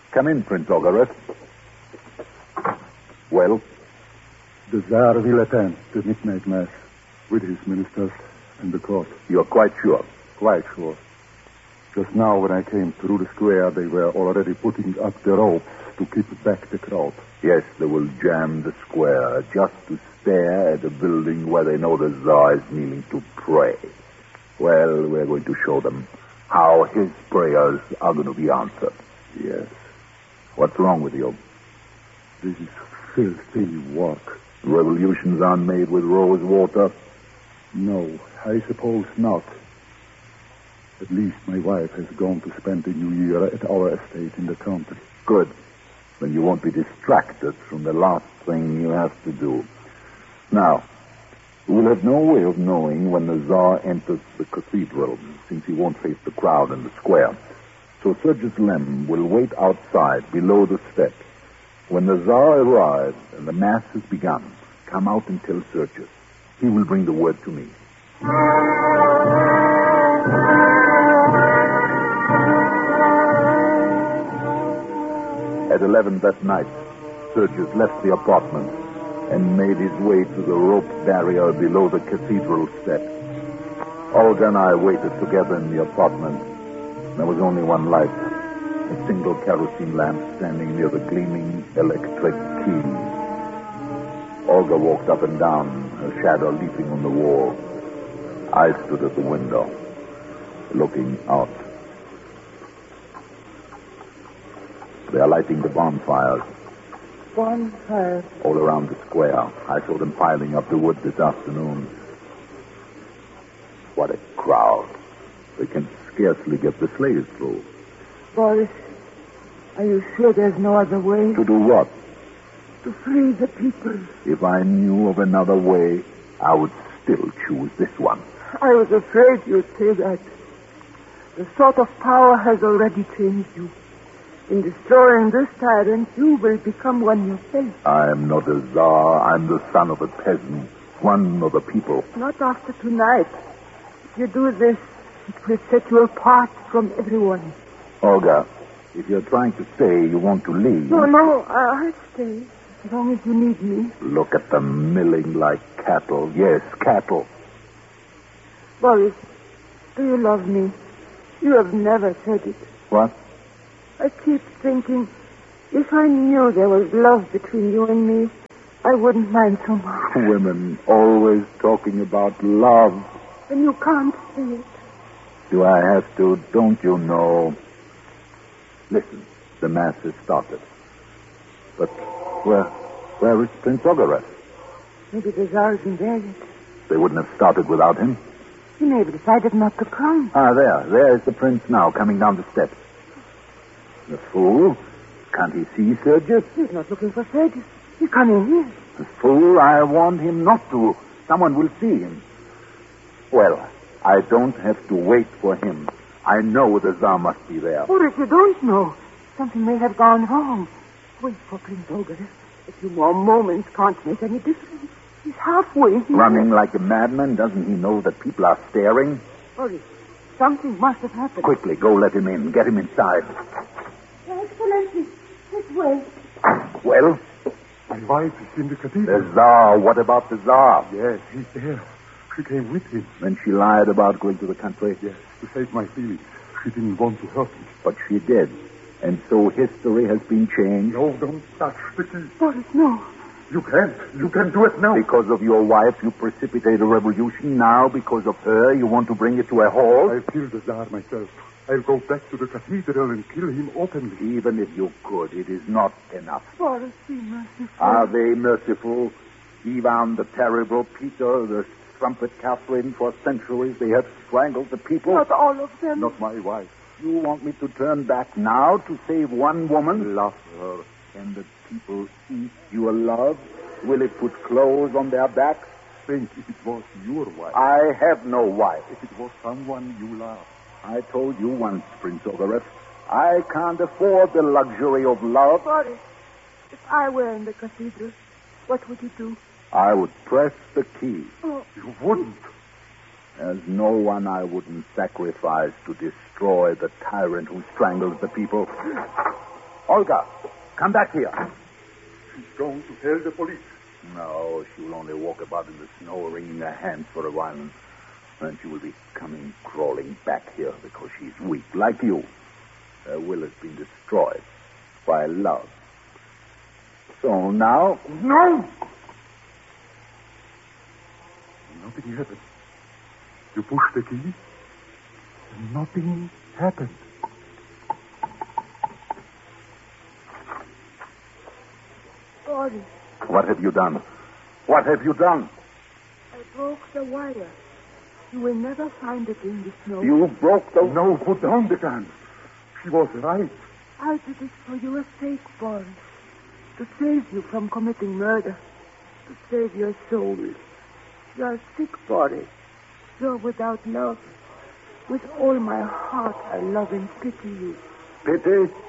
Come in, Prince Ogareff. Well? The Tsar will attend the midnight mass with his ministers and the court. You're quite sure? Quite sure. Just now when I came through the square, they were already putting up the ropes to keep back the crowd. Yes, they will jam the square just to stare at a building where they know the Tsar is kneeling to pray. Well, we're going to show them how his prayers are going to be answered. Yes. What's wrong with you? This is filthy work. Revolutions aren't made with rose water? No, I suppose not. At least my wife has gone to spend the new year at our estate in the country. Good. Then you won't be distracted from the last thing you have to do. Now, we'll have no way of knowing when the Tsar enters the cathedral, since he won't face the crowd in the square. So Sergius Lem will wait outside, below the steps. When the Tsar arrives and the Mass has begun, come out and tell Sergius. He will bring the word to me. At 11 that night, Sergius left the apartment and made his way to the rope barrier below the cathedral steps. Olga and I waited together in the apartment. There was only one light, a single kerosene lamp standing near the gleaming electric key. Olga walked up and down, her shadow leaping on the wall. I stood at the window, looking out. They are lighting the bonfires. Bonfires? All around the square. I saw them piling up the wood this afternoon. What a crowd. They can scarcely get the sleighs through. Boris, are you sure there's no other way? To do what? To free the people. If I knew of another way, I would still choose this one. I was afraid you'd say that. The sort of power has already changed you. In destroying this tyrant, you will become one yourself. I'm not a Tsar. I'm the son of a peasant. One of the people. Not after tonight. If you do this, it will set you apart from everyone. Olga, if you're trying to say you want to leave... No, I'll stay. As long as you need me. Look at them milling like cattle. Yes, cattle. Boris, do you love me? You have never said it. What? I keep thinking, if I knew there was love between you and me, I wouldn't mind so much. Women always talking about love. And you can't say it. Do I have to? Don't you know? Listen, the Mass has started. But where is Prince Ogareff? Maybe the Tsar isn't there yet. They wouldn't have started without him. He may have decided not to come. There is the prince now, coming down the steps. The fool. Can't he see Sergius? He's not looking for Sergius. He's coming here. The fool, I warned him not to. Someone will see him. Well, I don't have to wait for him. I know the Tsar must be there. Or if you don't know, something may have gone wrong. Wait for Prince Ogareff. A few more moments can't make any difference. He's halfway here. Running like a madman, doesn't he know that people are staring? Boris, something must have happened. Quickly, go let him in. Get him inside. Your Excellency, this way. Well? My wife is in the cathedral. The Tsar. What about the Tsar? Yes, he's there. She came with him. Then she lied about going to the country? Yes, to save my feelings. She didn't want to hurt me. But she did. And so history has been changed? No, don't touch the key. Boris, no. You can't. You can do it now. Because of your wife, you precipitate a revolution. Now, because of her, you want to bring it to a halt? I'll kill the Tsar myself. I'll go back to the cathedral and kill him openly. Even if you could, it is not enough. Boris, be merciful. Are they merciful? Ivan the Terrible, Peter, the Strumpet Catherine, for centuries they have strangled the people. Not all of them. Not my wife. You want me to turn back now to save one woman? Love her. Can the people eat your love? Will it put clothes on their backs? Think if it was your wife. I have no wife. If it was someone you love. I told you once, Prince Ogareff, I can't afford the luxury of love. Boris, if I were in the cathedral, what would you do? I would press the key. Oh. You wouldn't. There's no one I wouldn't sacrifice to destroy the tyrant who strangles the people. Olga, come back here. She's going to tell the police. No, she will only walk about in the snow, wringing her hands for a while. And then she will be coming crawling back here because she's weak, like you. Her will has been destroyed by love. So now... No! Nothing happened. You pushed the key, and nothing happened. Boris, What have you done? What have you done? I broke the wire. You will never find it in the snow. You broke the... No, put down the gun. She was right. I did it for your sake, Boris. To save you from committing murder. To save your soul. You're sick, Boris. You're without love. With all my heart, I love and pity you. Pity?